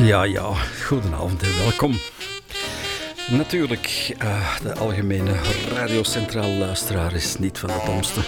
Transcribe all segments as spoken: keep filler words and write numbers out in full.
Ja, ja, goedenavond en welkom. Natuurlijk, uh, de algemene radiocentraal luisteraar is niet van de domste.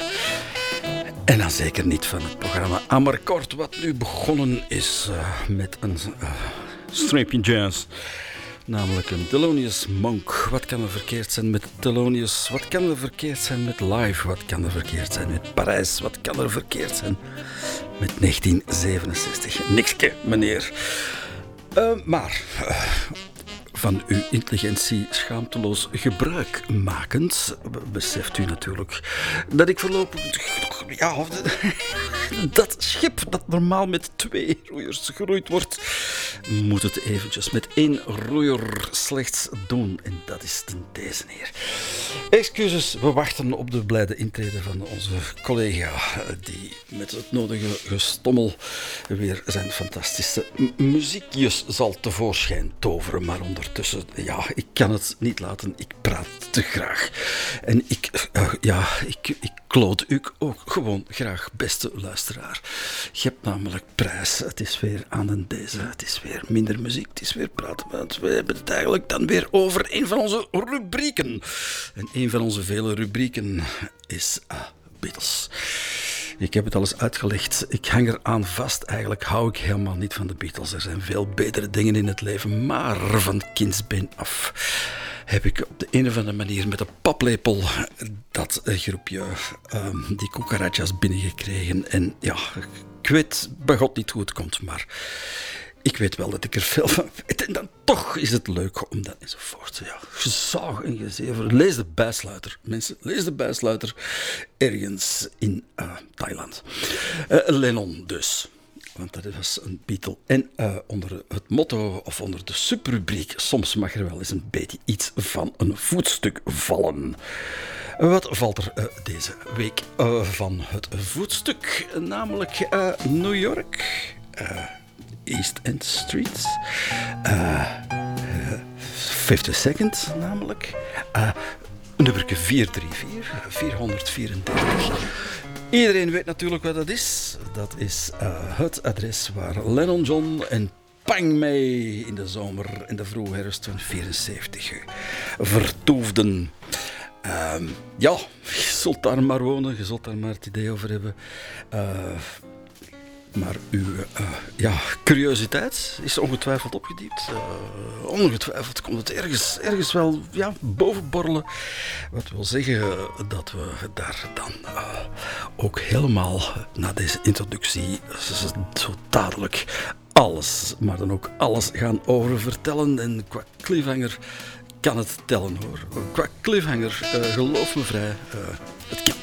En dan zeker niet van het programma Amarcord, wat nu begonnen is uh, met een uh, streepje jazz. Namelijk een Thelonious Monk. Wat kan er verkeerd zijn met Thelonious? Wat kan er verkeerd zijn met Live? Wat kan er verkeerd zijn met Parijs? Wat kan er verkeerd zijn met negentien zevenenzestig? Nikske, meneer. Uh, maar... Uh, Van uw intelligentie schaamteloos gebruik makend, beseft u natuurlijk dat ik voorlopig... Ja, dat schip dat normaal met twee roeiers geroeid wordt, moet het eventjes met één roeier slechts doen. En dat is ten deze neer. Excuses, we wachten op de blijde intrede van onze collega, die met het nodige gestommel weer zijn fantastische m- muziekjes zal tevoorschijn toveren. Maar ondertussen, ja, ik kan het niet laten. Ik praat te graag. En ik, uh, ja, ik, ik kloot u ook gewoon graag, beste luisteraar. Je hebt namelijk prijs. Het is weer aan den deze. Het is weer minder muziek. Het is weer praten. Want we hebben het eigenlijk dan weer over een van onze rubrieken. En een van onze vele rubrieken is uh, Beatles. Ik heb het al eens uitgelegd. Ik hang eraan vast. Eigenlijk hou ik helemaal niet van de Beatles. Er zijn veel betere dingen in het leven. Maar van kindsbeen af heb ik op de een of andere manier met een paplepel dat groepje, um, die cucarachas binnengekregen. En ja, ik weet bij God niet hoe het komt, maar ik weet wel dat ik er veel van weet. En dan toch is het leuk om dat enzovoort. Ja, gezaag en gezever. Lees de bijsluiter, mensen. Lees de bijsluiter ergens in uh, Thailand. Uh, Lennon dus. Want dat was een Beatle. En uh, onder het motto, of onder de subrubriek, soms mag er wel eens een beetje iets van een voetstuk vallen. Wat valt er uh, deze week uh, van het voetstuk? Namelijk uh, New York, uh, East End Street, uh, uh, fifty-second namelijk, uh, nummer vierhonderdvierendertig, vierhonderdvierendertig. Iedereen weet natuurlijk wat dat is. Dat is uh, het adres waar Lennon John en Pang mee in de zomer en de vroege herfst van vierenzeventig vertoefden. Uh, ja, je zult daar maar wonen, je zult daar maar het idee over hebben. Uh, Maar uw uh, ja, curiositeit is ongetwijfeld opgediept. Uh, ongetwijfeld komt het ergens, ergens wel ja, bovenborrelen. Wat wil zeggen dat we daar dan uh, ook helemaal na deze introductie zo dadelijk alles, maar dan ook alles gaan over vertellen. En qua cliffhanger kan het tellen hoor. Qua cliffhanger, uh, geloof me vrij, uh, het kan.